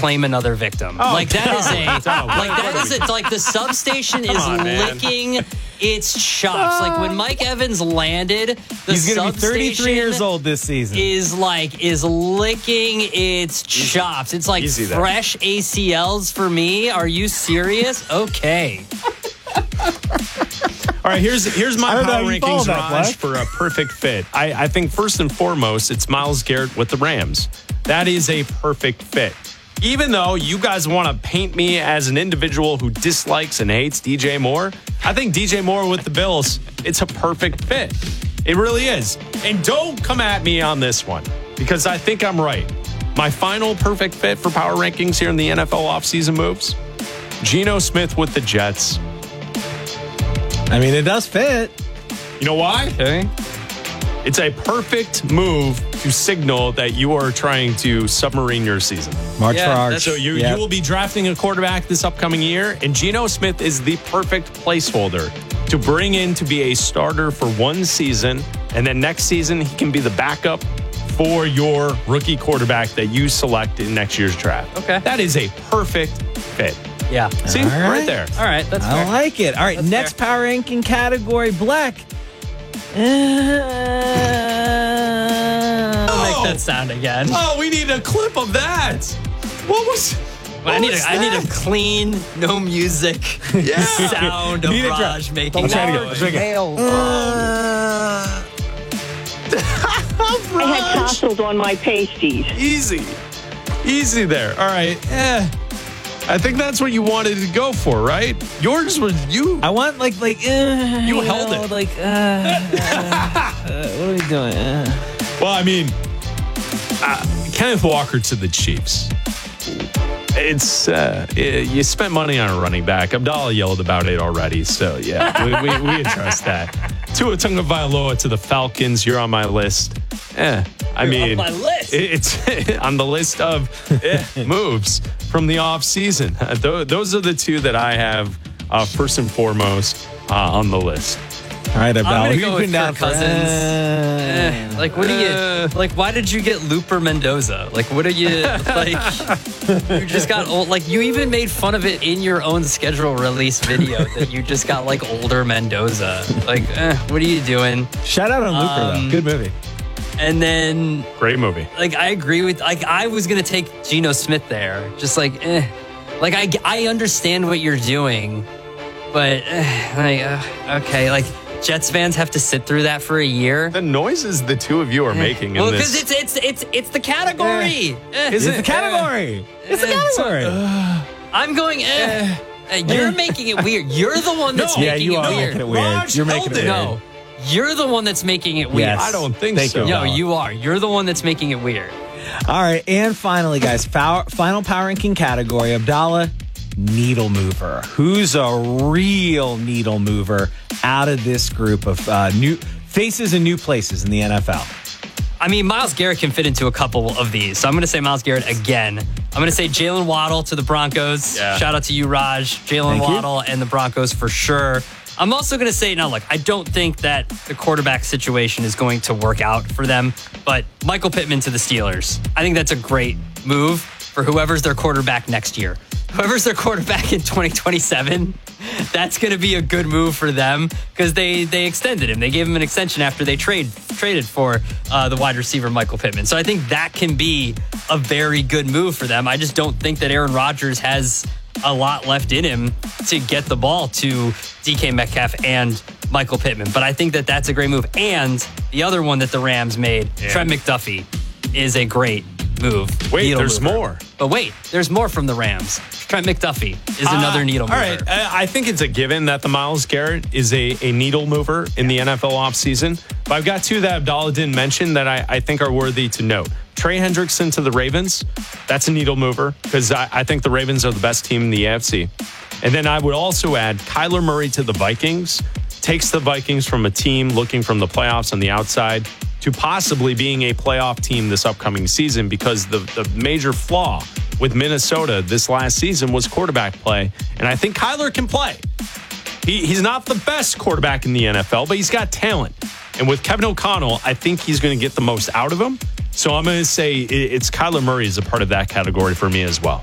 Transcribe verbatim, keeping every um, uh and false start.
claim another victim. Oh, like that is a oh, like that is a, like the substation is on, licking its chops. Like when Mike Evans landed, the he's going to be thirty-three substation years old this season. Is like is licking its chops. It's like Easy there. fresh A C Ls for me. Are you serious? Okay. All right, here's here's my I don't know power how you follow rankings, that, Raj, Black. for a perfect fit. I, I think first and foremost, it's Myles Garrett with the Rams. That is a perfect fit. Even though you guys want to paint me as an individual who dislikes and hates D J Moore, I think D J Moore with the Bills, it's a perfect fit. It really is. And don't come at me on this one, because I think I'm right. My final perfect fit for power rankings here in the N F L offseason moves, Geno Smith with the Jets. I mean, it does fit. You know why? Okay. It's a perfect move to signal that you are trying to submarine your season. March Yeah, for Arch. that's- So you, Yep. you will be drafting a quarterback this upcoming year, and Geno Smith is the perfect placeholder to bring in to be a starter for one season, and then next season he can be the backup for your rookie quarterback that you select in next year's draft. Okay. That is a perfect fit. Yeah. See, All right. right. there. All right. That's I fair. like it. All right, That's next fair. power ranking category, Black. Uh, I'll Oh. make that sound again. Oh, we need a clip of that. What was? I need a, was I need a that? clean, no music Yeah. sound of Need a drum. Raj making I'll try it that again. noise. Try it again. I had tassels on my pasties. Easy. Easy there. All right. Eh. I think that's what you wanted to go for, right? Yours was you. I want like like uh, You held know, it. Like uh, uh, uh, what are we doing? Uh. Well, I mean, uh, Kenneth Walker to the Chiefs. It's uh, it, you spent money on a running back. Abdallah yelled about it already, so yeah, we, we, we address that. Tua Tagovailoa to the Falcons. You're on my list. Eh, I You're mean, on my list. it- it's on the list of eh, moves from the off season. Uh, th- those are the two that I have uh, first and foremost uh, on the list. All right, Abdallah. gonna who go you with putting down Kirk for? Cousins. Uh, Eh, like, what do you Uh. like? Why did you get Looper Mendoza? Like, what are you like? You just got old. Like, you even made fun of it in your own schedule release video that you just got like older Mendoza. Like, eh, what are you doing? Shout out on Looper Um, though. Good movie. And then, Great movie. like, I agree with. Like, I was gonna take Geno Smith there. Just like, eh. Like, I I understand what you're doing, but eh, like, uh, okay, like. Jets fans have to sit through that for a year. The noises the two of you are making in Well, this. because it's it's it's it's the category. Eh. It's it- the category. It's the eh, category. I'm going. Eh. Eh, You're making it weird. You're the one that's No. yeah, making you it are weird. making it weird. Raj You're making held it it. weird. No, you're the one that's making it weird. Yes. I don't think Thank so. you, No, Abdallah. you are. You're the one that's making it weird. All right, and finally, guys, fow- final power ranking category, Abdallah, needle mover. Who's a real needle mover out of this group of uh, new faces in new places in the N F L? I mean, Myles Garrett can fit into a couple of these. So I'm going to say Myles Garrett again. I'm going to say Jalen Waddle to the Broncos. Yeah. Shout out to you, Raj. Jalen Thank you. Waddle and the Broncos for sure. I'm also going to say, now, look, I don't think that the quarterback situation is going to work out for them, but Michael Pittman to the Steelers. I think that's a great move for whoever's their quarterback next year. Whoever's their quarterback in twenty twenty-seven, that's going to be a good move for them because they they extended him. They gave him an extension after they trade traded for uh, the wide receiver Michael Pittman. So I think that can be a very good move for them. I just don't think that Aaron Rodgers has a lot left in him to get the ball to D K Metcalf and Michael Pittman. But I think that that's a great move. And the other one that the Rams made, Yeah. Trent McDuffie, is a great move. Wait, Needle there's mover. more. But wait, there's more from the Rams. Trent McDuffie is another Uh, needle mover. All right. Uh, I think it's a given that the Myles Garrett is a, a needle mover in the N F L offseason. But I've got two that Abdallah didn't mention that I, I think are worthy to note. Trey Hendrickson to the Ravens. That's a needle mover because I, I think the Ravens are the best team in the A F C. And then I would also add Kyler Murray to the Vikings. Takes the Vikings from a team looking from the playoffs on the outside to possibly being a playoff team this upcoming season because the, the major flaw with Minnesota this last season was quarterback play. And I think Kyler can play. He, he's not the best quarterback in the N F L, but he's got talent. And with Kevin O'Connell, I think he's going to get the most out of him. So I'm going to say it- it's Kyler Murray is a part of that category for me as well.